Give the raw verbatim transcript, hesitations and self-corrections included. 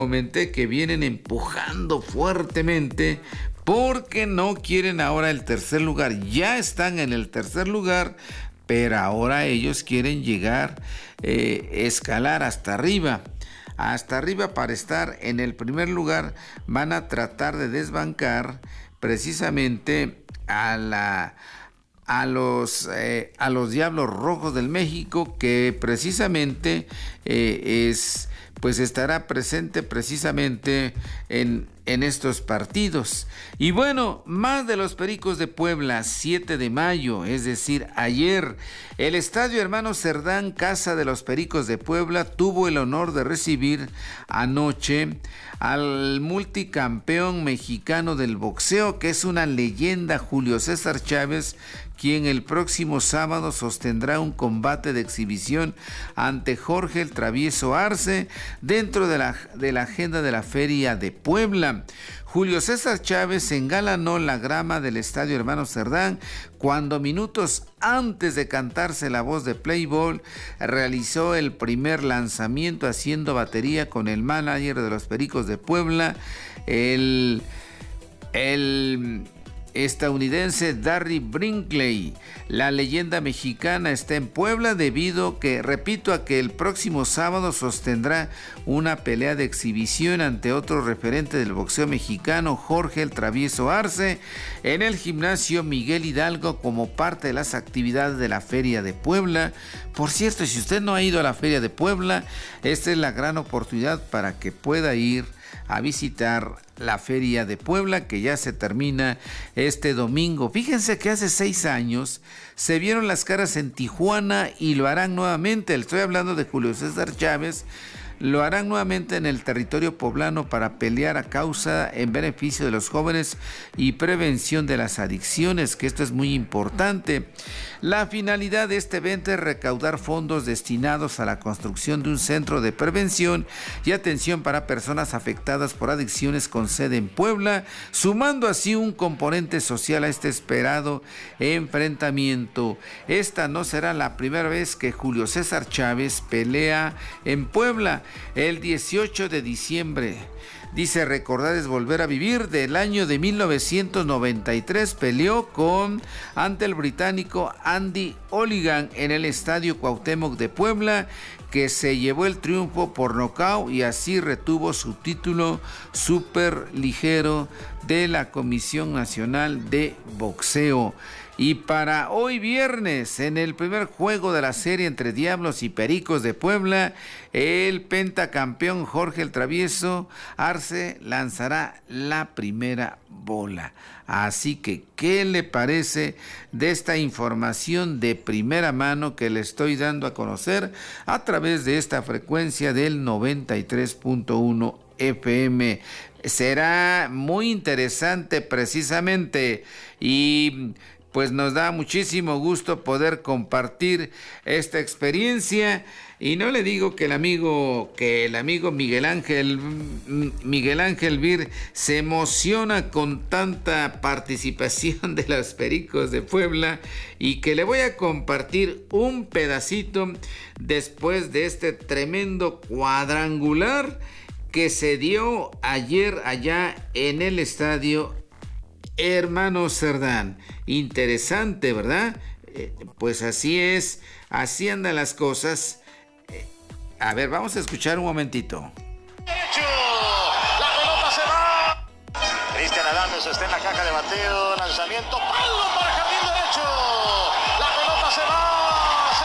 comenté que vienen empujando fuertemente porque no quieren ahora el tercer lugar. Ya están en el tercer lugar, pero ahora ellos quieren llegar, eh, escalar hasta arriba. Hasta arriba para estar en el primer lugar. Van a tratar de desbancar precisamente a la... A los, eh, a los Diablos Rojos del México, que precisamente eh, es, pues estará presente precisamente en, en estos partidos. Y bueno, más de los Pericos de Puebla, siete de mayo, es decir, ayer, el Estadio Hermano Cerdán, Casa de los Pericos de Puebla, tuvo el honor de recibir anoche al multicampeón mexicano del boxeo, que es una leyenda, Julio César Chávez, quien el próximo sábado sostendrá un combate de exhibición ante Jorge el Travieso Arce dentro de la, de la agenda de la Feria de Puebla. Julio César Chávez engalanó la grama del Estadio Hermano Cerdán cuando minutos antes de cantarse la voz de Play Ball realizó el primer lanzamiento haciendo batería con el manager de los Pericos de Puebla, el... el estadounidense Darry Brinkley. La leyenda mexicana está en Puebla debido que, repito, a que el próximo sábado sostendrá una pelea de exhibición ante otro referente del boxeo mexicano, Jorge el Travieso Arce, en el gimnasio Miguel Hidalgo como parte de las actividades de la Feria de Puebla. Por cierto, si usted no ha ido a la Feria de Puebla, esta es la gran oportunidad para que pueda ir a visitar la Feria de Puebla, que ya se termina este domingo. Fíjense que hace seis años se vieron las caras en Tijuana y lo harán nuevamente. Estoy hablando de Julio César Chávez. Lo harán nuevamente en el territorio poblano para pelear a causa en beneficio de los jóvenes y prevención de las adicciones, que esto es muy importante. La finalidad de este evento es recaudar fondos destinados a la construcción de un centro de prevención y atención para personas afectadas por adicciones con sede en Puebla, sumando así un componente social a este esperado enfrentamiento. Esta no será la primera vez que Julio César Chávez pelea en Puebla. El dieciocho de diciembre, dice, recordar es volver a vivir, del año de mil novecientos noventa y tres, peleó con ante el británico Andy Oligan en el Estadio Cuauhtémoc de Puebla, que se llevó el triunfo por nocaut y así retuvo su título súper ligero de la Comisión Nacional de Boxeo. Y para hoy viernes, en el primer juego de la serie entre Diablos y Pericos de Puebla, el pentacampeón Jorge el Travieso Arce lanzará la primera bola. Así que, ¿qué le parece de esta información de primera mano que le estoy dando a conocer a través de esta frecuencia del noventa y tres punto uno F M? Será muy interesante precisamente y pues nos da muchísimo gusto poder compartir esta experiencia. Y no le digo que el amigo, que el amigo Miguel Ángel, Miguel Ángel Vir se emociona con tanta participación de los Pericos de Puebla y que le voy a compartir un pedacito después de este tremendo cuadrangular que se dio ayer allá en el Estadio Hermano Cerdán. Interesante, ¿verdad? Eh, pues así es, así andan las cosas. Eh, a ver, vamos a escuchar un momentito. Derecho, la pelota se va. Cristian Adames está en la caja de bateo, lanzamiento, palo para jardín derecho.